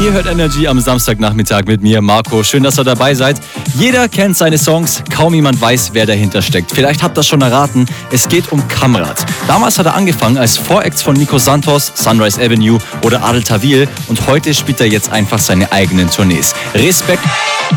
Ihr hört Energy am Samstagnachmittag mit mir, Marco. Schön, dass ihr dabei seid. Jeder kennt seine Songs, kaum jemand weiß, wer dahinter steckt. Vielleicht habt ihr das schon erraten, es geht um Kamrat. Damals hat er angefangen als Voreact von Nico Santos, Sunrise Avenue oder Adel Tawil und heute spielt er jetzt einfach seine eigenen Tournees. Respekt.